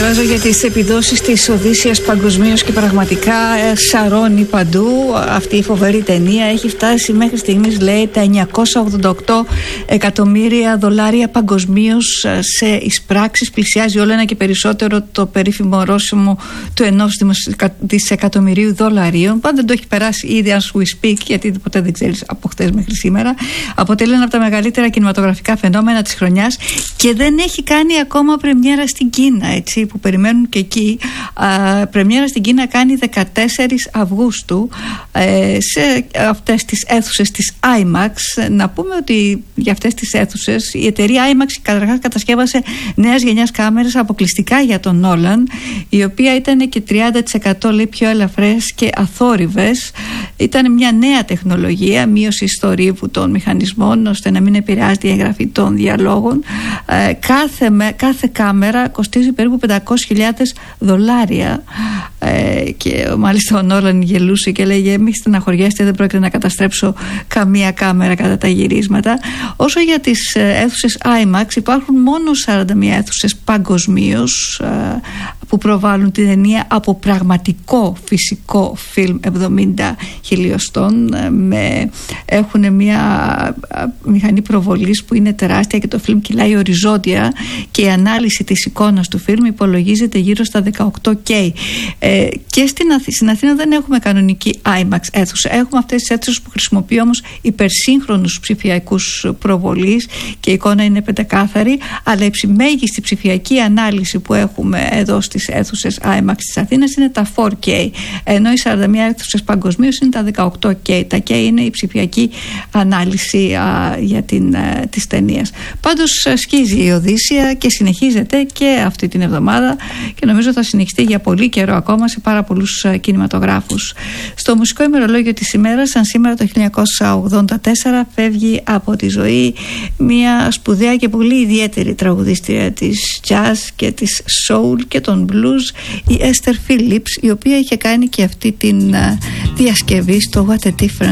διαβάζω για τις επιδόσεις της Οδύσσιας παγκοσμίως και πραγματικά σαρώνει παντού. Αυτή η φοβερή ταινία έχει φτάσει μέχρι στιγμής, λέει, τα $988 εκατομμύρια παγκοσμίως σε εισπράξεις. Πλησιάζει όλο ένα και περισσότερο το περίφημο ορόσημο του $1 δισεκατομμυρίου. Πάντα το έχει περάσει ήδη as we speak, γιατί ποτέ δεν ξέρεις από χτες μέχρι σήμερα. Αποτελεί ένα από τα μεγαλύτερα κινηματογραφικά φαινόμενα της χρονιάς και δεν έχει κάνει ακόμα πρεμιέρα στην Κίνα, έτσι, που περιμένουν και εκεί. Πρεμιέρα στην Κίνα κάνει 14 Αυγούστου σε αυτές τις αίθουσες της IMAX. Να πούμε ότι για αυτές τις αίθουσες η εταιρεία IMAX καταρχάς κατασκεύασε νέας γενιάς κάμερες αποκλειστικά για τον Νόλαν, η οποία ήταν και 30% λέει πιο ελαφρές και αθόρυβες. Ήταν μια νέα τεχνολογία, μείωση θορύβου των μηχανισμών ώστε να μην επηρεάζεται η εγγραφή των διαλόγων. Κάθε κάμερα κοστίζει περίπου $500,000 και μάλιστα ο Νόλαν γελούσε και λέγε μη στεναχωριέστε, δεν πρόκειται να καταστρέψω καμία κάμερα κατά τα γυρίσματα. Όσο για τις αίθουσες IMAX, υπάρχουν μόνο 41 αίθουσες παγκοσμίως που προβάλλουν την ταινία από πραγματικό φυσικό φιλμ 70 χιλιοστών. Έχουν μια μηχανή προβολής που είναι τεράστια και το φιλμ κυλάει οριζόντια και η ανάλυση της εικόνας του φιλμ υπολογίζεται γύρω στα 18K. Και στην Αθήνα δεν έχουμε κανονική IMAX αίθουσα. Έχουμε αυτές τις αίθουσες που χρησιμοποιεί όμως υπερσύγχρονους ψηφιακούς προβολής και η εικόνα είναι πεντακάθαρη, αλλά η μέγιστη ψηφιακή ανάλυση που έχουμε εδώ στις αίθουσες IMAX της Αθήνας είναι τα 4K, ενώ οι 41 αίθουσες παγκοσμίως είναι τα 18K. Τα K είναι η ψηφιακή ανάλυση της ταινίας. Πάντως σκίζει η Οδύσσια και συνεχίζεται και αυτή την εβδομάδα και νομίζω θα συνεχιστεί για πολύ καιρό ακόμα σε πάρα πολλούς κινηματογράφους. Στο μουσικό ημερολόγιο της ημέρας, σαν σήμερα το 1984 φεύγει από τη ζωή μια σπουδαία και πολύ ιδιαίτερη τραγουδίστρια της jazz και της soul και των blues, η Esther Phillips, η οποία είχε κάνει και αυτή την διασκευή στο What a Difference